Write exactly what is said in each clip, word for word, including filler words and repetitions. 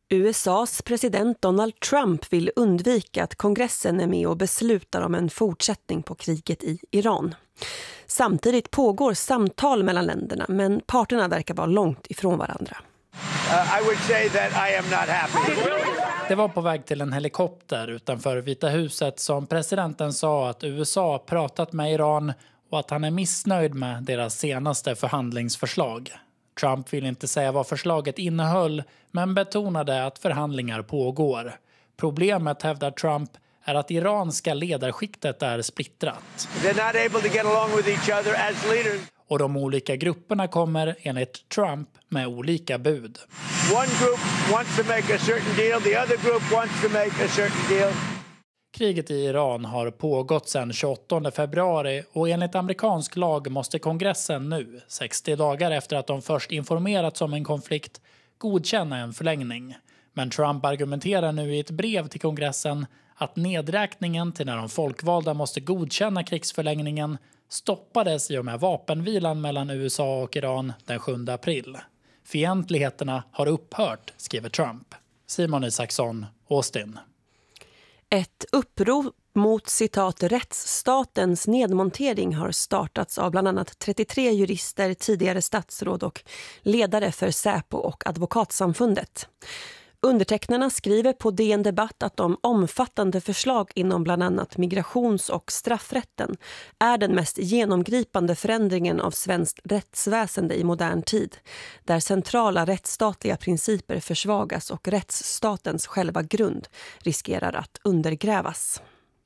U S A:s president Donald Trump vill undvika att kongressen är med och beslutar om en fortsättning på kriget i Iran. Samtidigt pågår samtal mellan länderna, men parterna verkar vara långt ifrån varandra. Uh, I would say that I am not happy. Det var på väg till en helikopter utanför Vita huset som presidenten sa att U S A pratat med Iran och att han är missnöjd med deras senaste förhandlingsförslag. Trump vill inte säga vad förslaget innehöll, men betonade att förhandlingar pågår. Problemet, hävdar Trump, är att iranska ledarskiktet är splittrat. They're not able to get along with each other as leaders. Och de olika grupperna kommer, enligt Trump, med olika bud. One group wants to make a certain deal, the other group wants to make a certain deal. Kriget i Iran har pågått sedan tjugoåttonde februari och enligt amerikansk lag måste kongressen nu, sextio dagar efter att de först informerats om en konflikt, godkänna en förlängning. Men Trump argumenterar nu i ett brev till kongressen att nedräkningen till när de folkvalda måste godkänna krigsförlängningen stoppades i och med vapenvilan mellan U S A och Iran den sjunde april. Fientligheterna har upphört, skriver Trump. Simon Isaksson, Austin. Ett upprop mot citat rättsstatens nedmontering har startats av bland annat trettiotre jurister, tidigare statsråd och ledare för Säpo och advokatsamfundet. Undertecknarna skriver på D N Debatt att de omfattande förslag inom bland annat migrations- och straffrätten är den mest genomgripande förändringen av svenskt rättsväsende i modern tid, där centrala rättsstatliga principer försvagas och rättsstatens själva grund riskerar att undergrävas.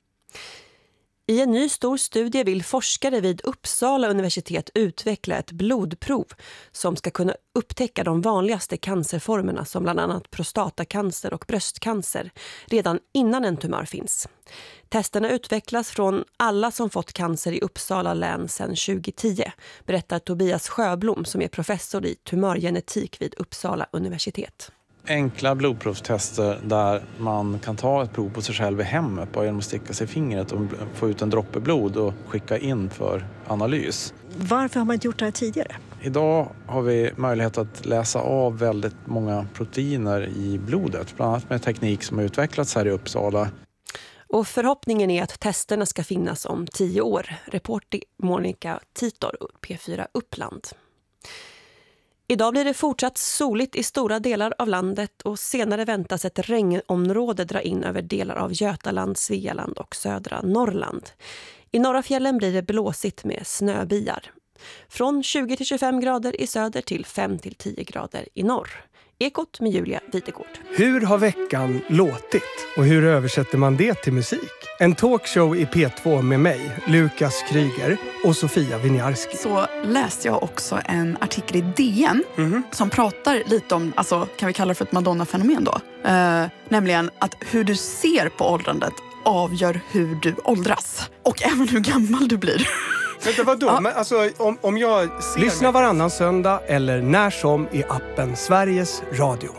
I en ny stor studie vill forskare vid Uppsala universitet utveckla ett blodprov som ska kunna upptäcka de vanligaste cancerformerna som bland annat prostatacancer och bröstcancer redan innan en tumör finns. Testerna utvecklas från alla som fått cancer i Uppsala län sedan tjugohundratio, berättar Tobias Sjöblom som är professor i tumörgenetik vid Uppsala universitet. Enkla blodprovstester där man kan ta ett prov på sig själv i hemmet bara genom att sticka sig i fingret och få ut en droppe blod och skicka in för analys. Varför har man inte gjort det här tidigare? Idag har vi möjlighet att läsa av väldigt många proteiner i blodet, bland annat med teknik som har utvecklats här i Uppsala. Och förhoppningen är att testerna ska finnas om tio år. Reporter Monica Titor, P fyra Uppland. Idag blir det fortsatt soligt i stora delar av landet och senare väntas ett regnområde dra in över delar av Götaland, Svealand och södra Norrland. I norra fjällen blir det blåsigt med snöbyar. Från tjugo till tjugofem grader i söder till fem till tio grader i norr. Ekot med Julia Videgård. Hur har veckan låtit? Och hur översätter man det till musik? En talkshow i P två med mig, Lukas Kryger och Sofia Winiarski. Så läste jag också en artikel i D N mm-hmm. som pratar lite om, alltså kan vi kalla det för ett Madonna-fenomen då? Uh, nämligen att hur du ser på åldrandet avgör hur du åldras. Och även hur gammal du blir. Vänta, vadå? Ja. Men alltså, om, om jag ser Lyssna mig... varannan söndag eller när som i appen Sveriges Radio.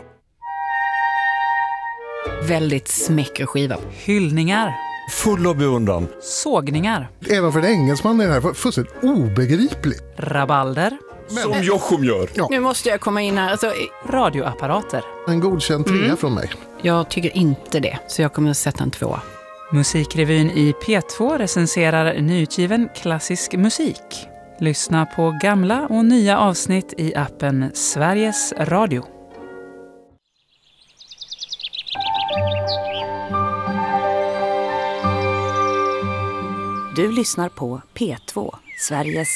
Väldigt smäcker skiva. Hyllningar. Full av beundran. Sågningar. Även för en engelsman är det här fullständigt obegripligt. Rabalder. Men... Som Jochum gör. Ja. Nu måste jag komma in här. Alltså... Radioapparater. En godkänd trea mm. från mig. Jag tycker inte det, så jag kommer att sätta en tvåa. Musikrevyn i P två recenserar nyutgiven klassisk musik. Lyssna på gamla och nya avsnitt i appen Sveriges Radio. Du lyssnar på P två, Sveriges